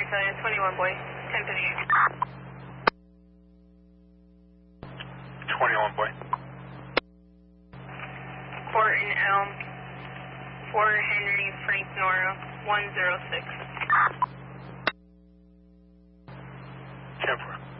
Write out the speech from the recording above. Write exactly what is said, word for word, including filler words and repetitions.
Italia, twenty-one boy, ten fifty-eight. twenty-one boy. Fort and Elm, Fort Henry, Frank Nora, one zero six. ten four.